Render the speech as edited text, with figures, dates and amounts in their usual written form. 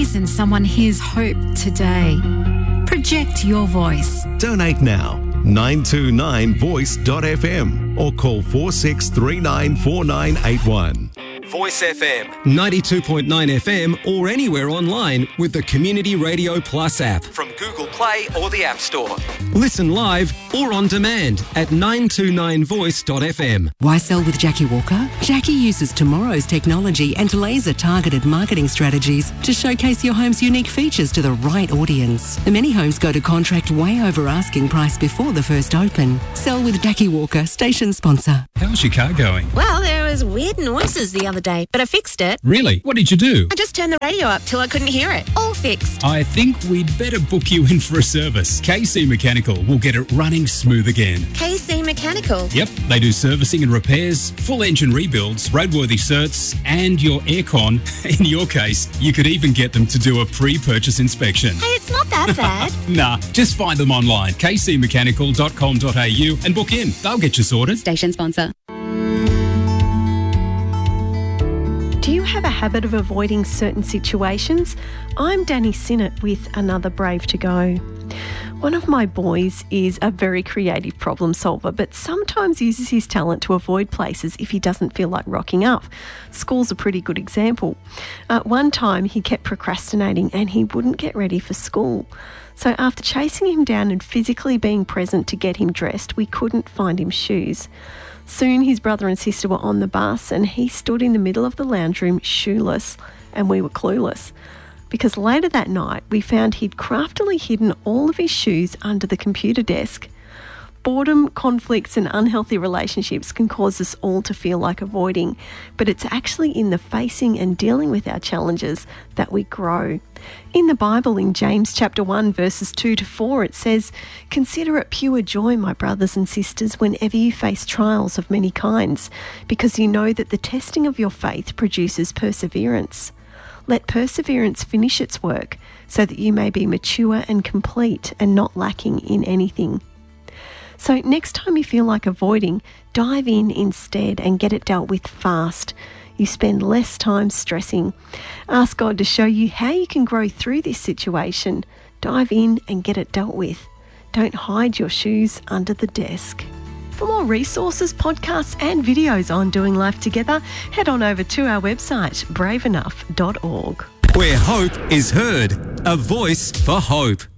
voice and someone hears hope today. Project your voice. Donate now. 929voice.fm or call 46394981. Voice FM, 92.9 FM or anywhere online with the Community Radio Plus app from Google Play or the App Store. Listen live or on demand at 929voice.fm. Why sell with Jackie Walker? Jackie uses tomorrow's technology and laser-targeted marketing strategies to showcase your home's unique features to the right audience. Many homes go to contract way over asking price before the first open. Sell with Jackie Walker, station sponsor. How's your car going? Well, there was weird noises the other day, but I fixed it. Really? What did you do? I just turned the radio up till I couldn't hear it. All fixed. I think we'd better book you in for a service. KC Mechanical will get it running smooth again. KC Mechanical? Yep, they do servicing and repairs, full engine rebuilds, roadworthy certs, and your aircon. In your case, you could even get them to do a pre-purchase inspection. Hey, it's not that bad. Nah, just find them online, kcmechanical.com.au and book in. They'll get you sorted. Station sponsor. Do you have a habit of avoiding certain situations? I'm Danny Sinnott with another Brave to Go. One of my boys is a very creative problem solver, but sometimes uses his talent to avoid places if he doesn't feel like rocking up. School's a pretty good example. One time he kept procrastinating and he wouldn't get ready for school. So after chasing him down and physically being present to get him dressed, we couldn't find him shoes. Soon his brother and sister were on the bus and he stood in the middle of the lounge room shoeless, and we were clueless. Because later that night we found he'd craftily hidden all of his shoes under the computer desk. Boredom, conflicts and unhealthy relationships can cause us all to feel like avoiding, but it's actually in the facing and dealing with our challenges that we grow. In the Bible, in James chapter 1, verses 2 to 4, it says, "Consider it pure joy, my brothers and sisters, whenever you face trials of many kinds, because you know that the testing of your faith produces perseverance. Let perseverance finish its work, so that you may be mature and complete and not lacking in anything." So next time you feel like avoiding, dive in instead and get it dealt with fast. You spend less time stressing. Ask God to show you how you can grow through this situation. Dive in and get it dealt with. Don't hide your shoes under the desk. For more resources, podcasts and videos on doing life together, head on over to our website, braveenough.org. Where hope is heard. A voice for hope.